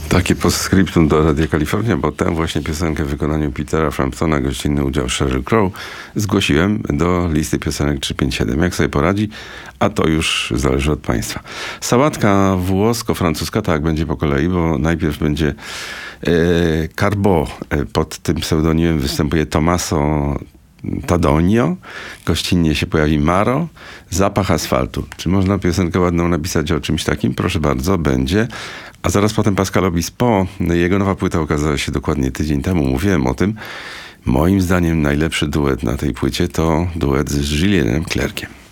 Takie postscriptum do Radia Kalifornia, bo tę właśnie piosenkę w wykonaniu Petera Framptona, gościnny udział Sheryl Crow, zgłosiłem do listy piosenek 357. Jak sobie poradzi? A to już zależy od państwa. Sałatka włosko-francuska, tak, będzie po kolei, bo najpierw będzie Carbo. Pod tym pseudonimem występuje Tommaso Tadonio, gościnnie się pojawi Maro, Zapach asfaltu. Czy można piosenkę ładną napisać o czymś takim? Proszę bardzo, będzie. A zaraz potem Pascal Obispo. Jego nowa płyta ukazała się dokładnie tydzień temu. Mówiłem o tym. Moim zdaniem najlepszy duet na tej płycie to duet z Julienem Clerkiem.